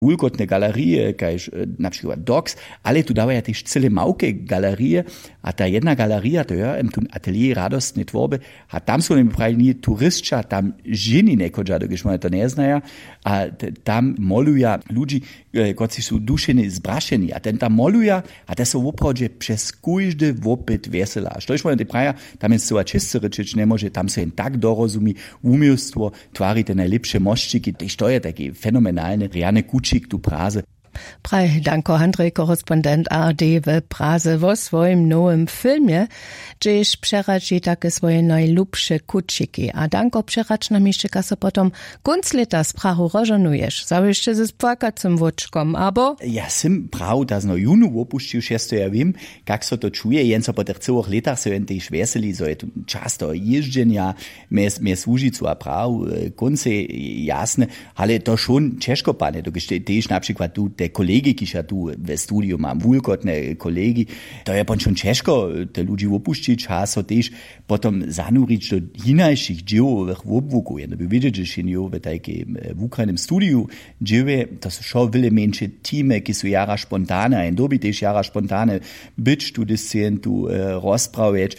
wulkotne galerie, kaž na przykład Docs, ale tu dawaja też cele małke galerie, a ta jedna galeria, to ja, tu atelier radostne tworby, a tam są prawie turystča, tam ženy nekođa, dokiž moja to ne znaja, a tam moluja ludzi, koci są dušeni zbrašeni, a ten tam moluja, a to są woprawdźe przez kujdy wopyt vesela. Štož moja te praja, tam jest cała čiste rečić ne može, tam se tak dorozumi, umiejstwo, tvari te najlepsze moščiki, tež to je taki fenomenalny, reane kučik tu Praze. Praj Danko Handrej, korespondent ARD w Praze, wo swoim nowym filmie, gdzieś przeradzi takie swoje najlubsze kuciki. A Danko przeradź nam jeszcze kaso potom kunc leta z Prahu rożonujesz. Zawieszcze ze spłakacym wóczkom, abo? Ja sim Prahu, da no junu opuścił się, to ja wiem, jak so to czuje, jenco po tych całych latach so jen też weseli, so je tu często jeżdżenia, mnie służy zu a Prahu, kunce jasne, ale to schon ciężko pane, to też na przykład tu te kolegi, ki ja tu w studiu mam, wulkotne kolegi, to je schon ciężko te ludzi opuścić, a so też potom zanurić do hinajszych dziełowych obwuku. Ja by wiedzieć, że się w takim w Ukrainym studiu dzieje, to są schon wiele mniejsze teamy, ki są jara spontane, a dobi też jara spontane być tu dyscyen, tu rozprawiać,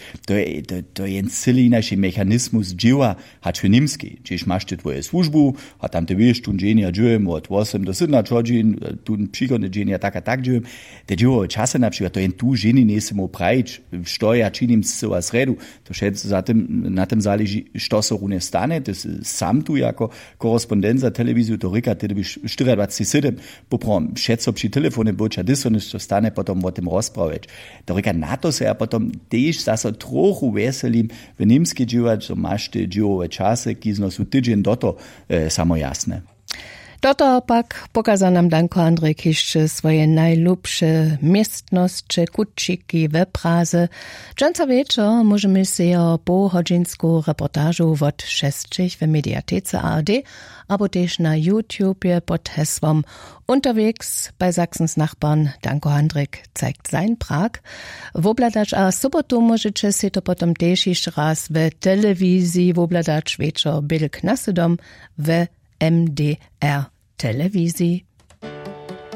to je cały inaczej mechanizmus dzieła, hać w niemskiej. Gdzieś masz ty twoje służbu, a tam ty wiesz, tu dzienia dziełem, od 8 do 7 godzin, tu przychodne dzienia tak a tak dziełem. Te dzieło czasy na przykład, to jen tu żeni nie samo prawić, stoja czynim z cała sredu, to się na tym zależy, co so runie stane, to sam tu jako korespondent za telewizju, to ryka, ty byś 24/7, poprom, šetco przy telefonie, bo ča dysonus, co stane, potom o tym rozprawiać. To ryka na to se, a potom też zase trochu weselim, w niemskie dzieła, co masz te dziełowe czasy, ki są tydzień do to samo jasne. Doto pak pokaza nam Danko Handrej jeszcze swoje najlubsze miestnosti, kuciki w Praze. Często wieczór możemy się o półgodzinsku reportażu od 6 w mediatece ARD, albo też na YouTube pod hasłem Unterwegs bei Sachsens Nachbarn. Danko Handrej zeigt sein Prag. W obladacz a sobotu możecie się to potom też jeszcze raz w telewizji, w obladacz wieczór Bild Knassedom w MDR Telewizji.